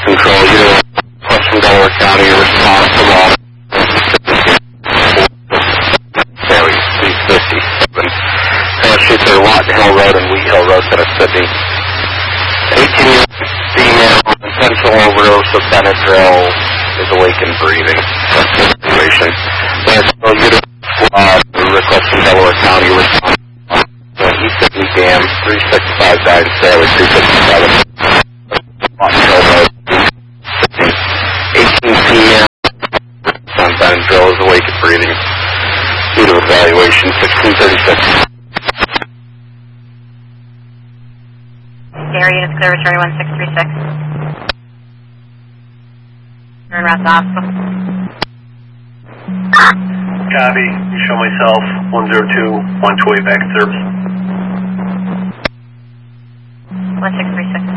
control, you're Western Delaware County, response to law. Ferry 357. Streets are Lawton Hill Road and Wheat Hill Road, Center Sydney. 18-year-old female with potential overdose of Benadryl is awake and breathing. That's the situation. Nashville, you're requesting Delaware County response. East Sydney Dam, 3659, Fairway 357. Lawton Hill Road, Sydney. 18 p.m. on Benadryl is awake and breathing. Due to evaluation, 1636. Area units clear, returning 1636. Turn around to hospital. Copy. You show myself 102, 128 back in service. 1636.